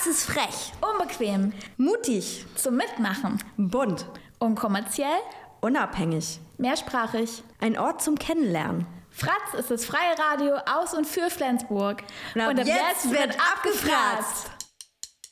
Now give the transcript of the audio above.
ist frech, unbequem, mutig, zum Mitmachen, bunt, unkommerziell, unabhängig, mehrsprachig. ein Ort zum Kennenlernen. Fratz ist das freie Radio aus und für Flensburg. Und ab jetzt wird abgefratzt!